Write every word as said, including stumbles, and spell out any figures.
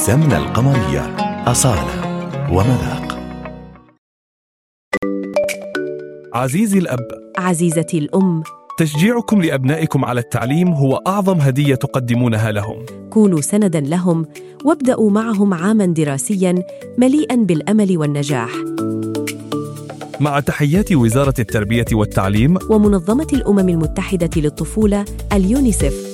سمنة القمرية، أصالة ومذاق. عزيزي الأب، عزيزتي الأم، تشجيعكم لأبنائكم على التعليم هو أعظم هدية تقدمونها لهم. كونوا سنداً لهم وابدأوا معهم عاماً دراسياً مليئاً بالأمل والنجاح. مع تحيات وزارة التربية والتعليم ومنظمة الأمم المتحدة للطفولة اليونيسف.